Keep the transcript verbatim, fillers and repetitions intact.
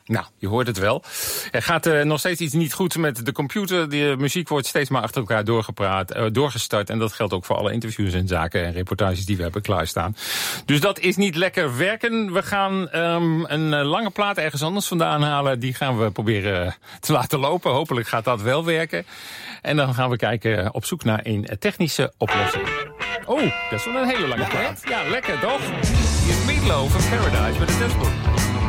Nou, je hoort het wel. Er gaat uh, nog steeds iets niet goed met de computer. De muziek wordt steeds maar achter elkaar doorgepraat, uh, doorgestart. En dat geldt ook voor alle interviews en zaken en reportages die we hebben klaarstaan. Dus dat is niet lekker werken. We gaan um, een uh, lange plaat ergens anders vandaan halen. Die gaan we proberen uh, te laten lopen. Hopelijk gaat dat wel werken. En dan gaan we kijken uh, op zoek naar een technische oplossing. Oh, dat is wel een hele lange plaat. Ja, lekker toch? Hier is Meatloaf van Paradise met de Dashboard.